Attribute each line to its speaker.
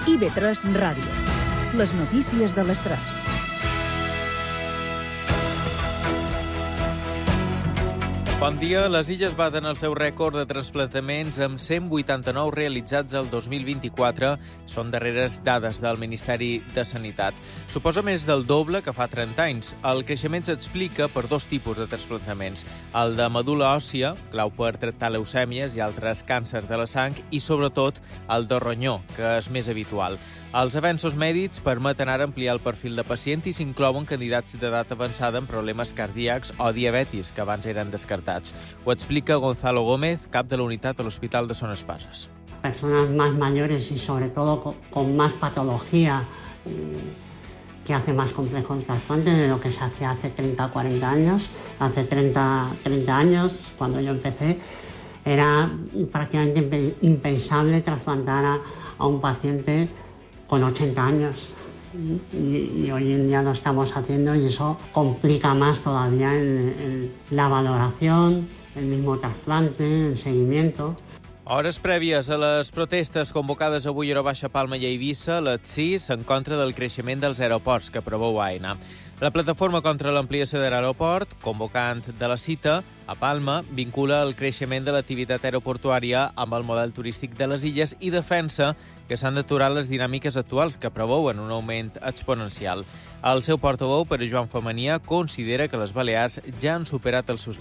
Speaker 1: IB3 Ràdio. Les notícies de les 3.
Speaker 2: Bon dia. Les Illes baten el seu rècord de trasplantaments amb 189 realitzats el 2024. Són darreres dades del Ministeri de Sanitat. Suposa més del doble que fa 30 anys. El creixement s'explica per dos tipus de trasplantaments. El de medul·la òssia, clau per tractar leucèmies i altres càncers de la sang, i sobretot el de ronyó, que és més habitual. Els avenços mèdics permeten ara ampliar el perfil de pacient i s'inclouen candidats d'edat avançada amb problemes cardíacs o diabetis, que abans eren descartats. Ho explica Gonzalo Gómez, cap de la unitat a l'Hospital de Son Espases.
Speaker 3: Personas más mayores y sobre todo con más patología que hace más complejo el trasplante de lo que se hacía hace 30 o 40 años. Hace 30 años, cuando yo empecé, era prácticamente impensable trasplantar a un paciente con 80 años. Y hoy en día lo estamos haciendo y eso complica más todavía la valoración, el mismo trasplante, el seguimiento.
Speaker 2: Hores prèvies a les protestes convocades avui a Baixa Palma i a Eivissa, les 6 en contra del creixement dels aeroports que preveu AENA. La plataforma contra l'ampliació de l'aeroport, convocant de la cita, a Palma, vincula el creixement de l'activitat aeroportuària amb el model turístic de les illes i defensa que s'han d'aturar les dinàmiques actuals que preveuen un augment exponencial. El seu portaveu, Pere Joan Famania, considera que les Balears ja han superat els seus